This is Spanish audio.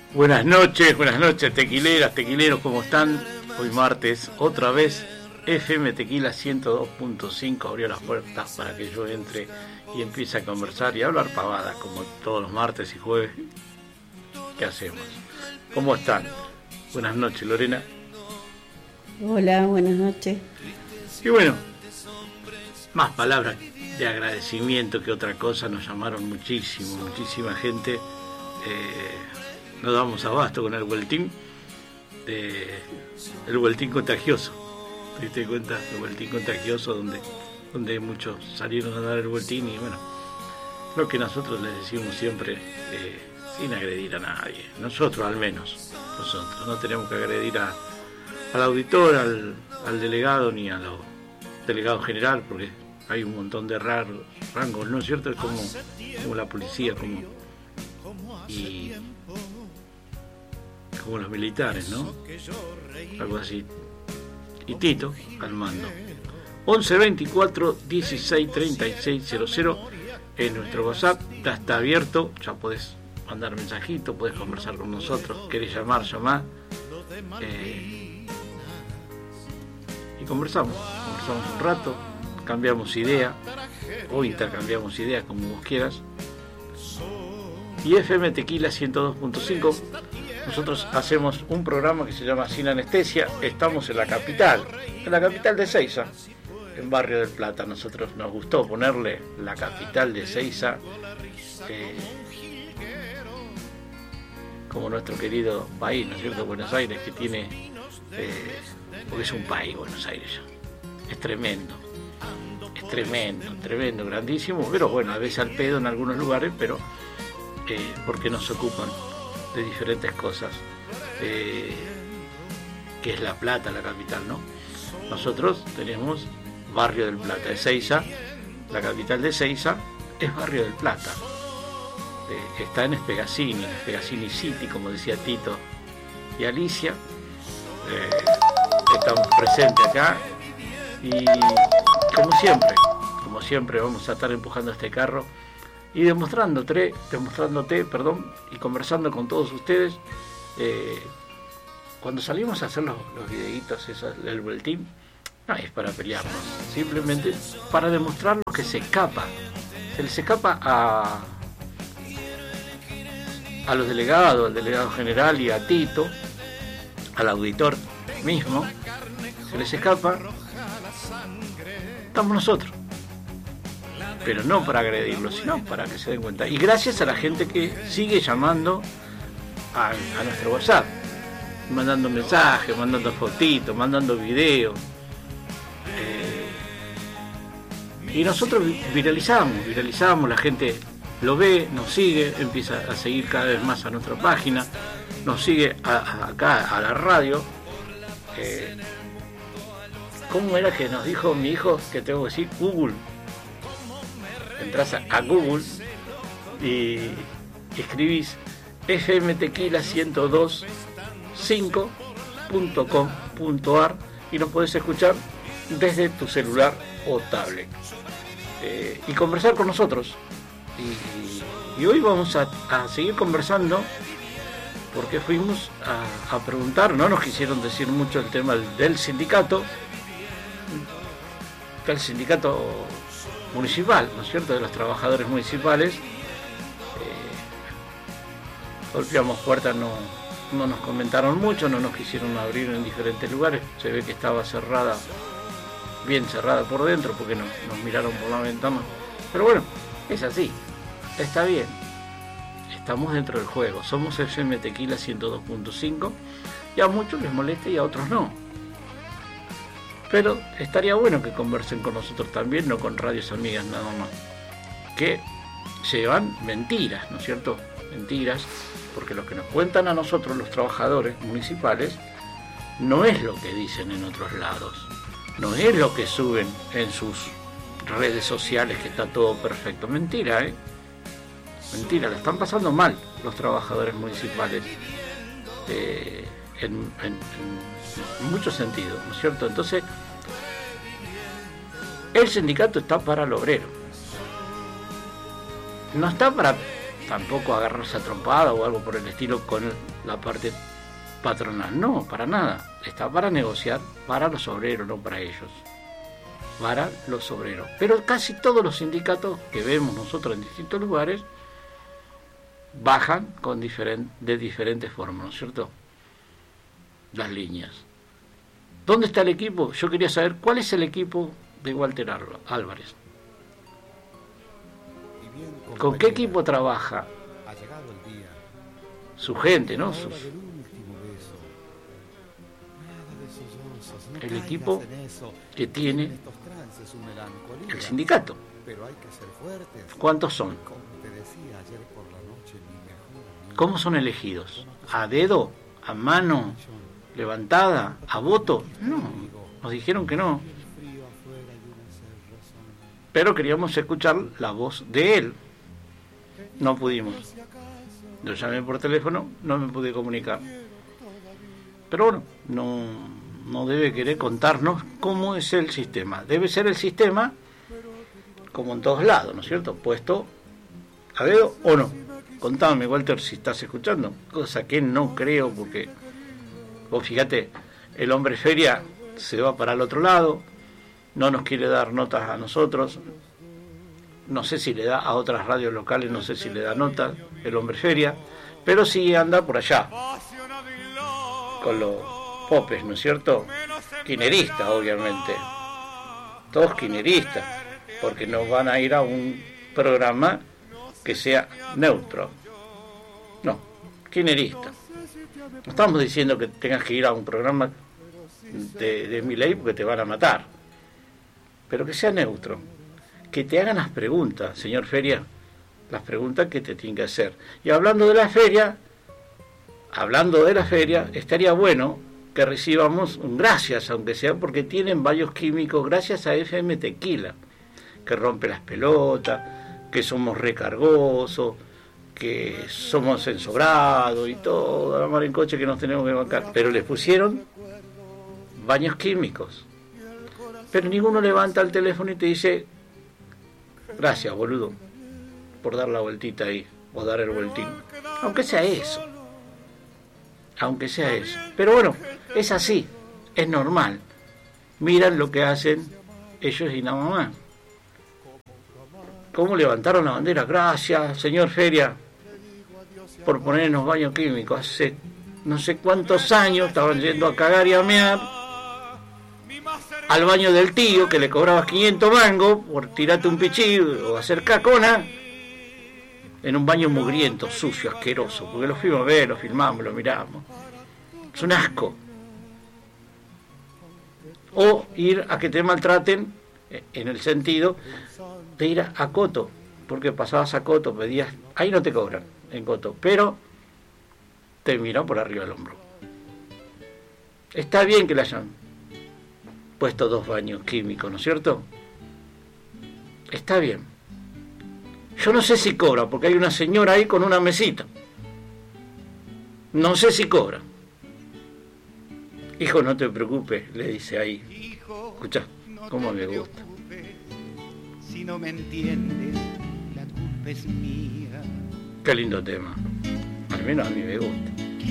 buenas noches, tequileras, tequileros, ¿cómo están? Hoy martes, otra vez, FM Tequila 102.5 abrió las puertas para que yo entre y empiece a conversar y a hablar pavadas, como todos los martes y jueves. ¿Qué hacemos? ¿Cómo están? Buenas noches, Lorena. Hola, buenas noches. Y bueno, más palabras de agradecimiento que otra cosa. Nos llamaron muchísima gente. No damos abasto con el vueltín, el vueltín contagioso. ¿Te diste cuenta? El vueltín contagioso donde muchos salieron a dar el vueltín. Y bueno, lo que nosotros les decimos siempre, sin agredir a nadie, nosotros al menos, nosotros no tenemos que agredir al auditor, al delegado ni a los delegados general, porque hay un montón de rangos, ¿no es cierto? Es como la policía, como los militares, ¿no? Algo así. Y Tito al mando. 11 24 16 36 00 en nuestro WhatsApp, ya está abierto, ya podés mandar mensajitos, podés conversar con nosotros, querés llamar, y conversamos un rato, cambiamos idea o intercambiamos ideas como vos quieras. Y FM Tequila 102.5, nosotros hacemos un programa que se llama Sin Anestesia. Estamos en la capital de Ezeiza, en Barrio del Plata. Nosotros nos gustó ponerle la capital de Ezeiza, como nuestro querido país, ¿no es cierto? Buenos Aires, que tiene, porque es un país, Buenos Aires, es tremendo, grandísimo, pero bueno, a veces al pedo en algunos lugares, pero porque nos ocupan de diferentes cosas, que es La Plata, la capital, ¿no? Nosotros tenemos Barrio del Plata, Ezeiza, la capital de Ezeiza es Barrio del Plata, está en Spegacini City, como decía Tito y Alicia. Estamos presentes acá y como siempre vamos a estar empujando este carro y demostrándote, y conversando con todos ustedes. Cuando salimos a hacer los videitos, el boletín, no es para pelearnos, simplemente para demostrar lo que se les escapa a los delegados, al delegado general y a Tito, al auditor mismo, se les escapa, estamos nosotros. Pero no para agredirlos, sino para que se den cuenta. Y gracias a la gente que sigue llamando a nuestro WhatsApp, mandando mensajes, mandando fotitos, mandando videos. Y nosotros viralizamos, la gente lo ve, nos sigue, empieza a seguir cada vez más a nuestra página, nos sigue acá a la radio. ¿Cómo era que nos dijo mi hijo que tengo que decir? Google. Entras a Google y escribís fmtequila1025.com.ar y nos podés escuchar desde tu celular o tablet, y conversar con nosotros. Y hoy vamos a seguir conversando, porque fuimos a preguntar, no nos quisieron decir mucho el tema del sindicato municipal, ¿no es cierto?, de los trabajadores municipales. Golpeamos puertas, no nos comentaron mucho, no nos quisieron abrir en diferentes lugares. Se ve que estaba bien cerrada por dentro, porque nos miraron por la ventana. Pero bueno, es así, está bien, estamos dentro del juego, somos FM Tequila 102.5 y a muchos les molesta y a otros no. Pero estaría bueno que conversen con nosotros también, no con radios amigas nada más, que llevan mentiras, ¿no es cierto? Mentiras, porque lo que nos cuentan a nosotros los trabajadores municipales no es lo que dicen en otros lados, no es lo que suben en sus redes sociales, que está todo perfecto. Mentira, mentira, la están pasando mal los trabajadores municipales, en muchos sentidos, ¿no es cierto? Entonces, el sindicato está para el obrero, no está para tampoco agarrarse a trompada o algo por el estilo con la parte patronal. No, para nada. Está para negociar para los obreros, no para ellos. Para los obreros. Pero casi todos los sindicatos que vemos nosotros en distintos lugares bajan de diferentes formas, ¿no es cierto? Las líneas. ¿Dónde está el equipo? Yo quería saber cuál es el equipo de Walter Álvarez. ¿Con qué equipo trabaja? Su gente, ¿no? El equipo que tiene el sindicato. ¿Cuántos son? ¿Cómo son elegidos? ¿A dedo? ¿A mano? ¿Levantada? ¿A voto? No, nos dijeron que no. Pero queríamos escuchar la voz de él. No pudimos. Lo llamé por teléfono, no me pude comunicar. Pero bueno, no debe querer contarnos cómo es el sistema. Debe ser el sistema, como en todos lados, ¿no es cierto? Puesto a dedo o no. Contame, Walter, si estás escuchando. Cosa que no creo, porque vos fíjate, el hombre feria se va para el otro lado, no nos quiere dar notas a nosotros. No sé si le da a otras radios locales, no sé si le da notas el hombre feria, pero sí anda por allá con los popes, ¿no es cierto? Quineristas, obviamente. Todos quineristas, porque no van a ir a un programa que sea neutro. No, quinerista. No estamos diciendo que tengas que ir a un programa de Milei porque te van a matar, pero que sea neutro. Que te hagan las preguntas, señor Feria, las preguntas que te tienen que hacer. Y hablando de la feria, estaría bueno que recibamos un gracias, aunque sea porque tienen varios químicos, gracias a FM Tequila, que rompe las pelotas, que somos recargosos, que somos ensobrados y todo, la mar en coche que nos tenemos que bancar. Pero les pusieron baños químicos. Pero ninguno levanta el teléfono y te dice: gracias, boludo, por dar la vueltita ahí, o dar el vueltín. Aunque sea eso. Pero bueno, es así, es normal. Miran lo que hacen ellos y nada más. ¿Cómo levantaron la bandera? Gracias, señor Feria, por ponernos baños químicos. Hace no sé cuántos años estaban yendo a cagar y a mear al baño del tío, que le cobrabas 500 mangos por tirarte un pichí o hacer cacona, en un baño mugriento, sucio, asqueroso, porque lo fuimos a ver, lo filmamos, lo miramos. Es un asco. O ir a que te maltraten, en el sentido de ir a Coto, porque pasabas a Coto, pedías, ahí no te cobran en Coto, pero te miran por arriba del hombro. Está bien que le hayan puesto 2 baños químicos, ¿no es cierto? Está bien. Yo no sé si cobra, porque hay una señora ahí con una mesita. No sé si cobra. Hijo, no te preocupes, le dice ahí. Escucha, cómo me gusta. Si no me entiendes, la culpa es mía. Qué lindo tema. Al menos a mí me gusta.